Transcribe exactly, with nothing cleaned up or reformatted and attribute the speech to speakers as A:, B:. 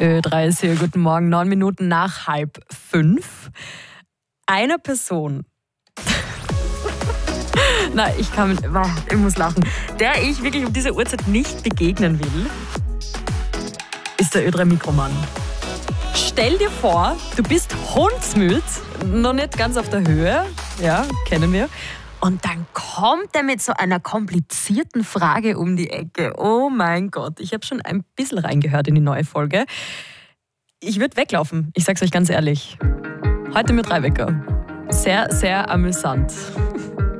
A: Ö drei ist hier, guten Morgen, neun Minuten nach halb fünf. Einer Person, nein, ich kann, ich muss lachen, der ich wirklich um diese Uhrzeit nicht begegnen will, ist der Ö drei Mikromann. Stell dir vor, du bist hundsmüd, noch nicht ganz auf der Höhe, ja, kennen wir. Und dann kommt er mit so einer komplizierten Frage um die Ecke. Oh mein Gott, ich habe schon ein bisschen reingehört in die neue Folge. Ich würde weglaufen, ich sag's euch ganz ehrlich. Heute mit drei Wecker. Sehr, sehr amüsant.